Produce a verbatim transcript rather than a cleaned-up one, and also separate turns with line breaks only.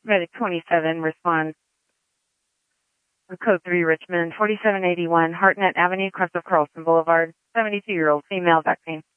Medic twenty-seven responds. Code three Richmond, forty-seven eighty-one Hartnett Avenue, crest of Carlson Boulevard, seventy-two-year-old female vaccine.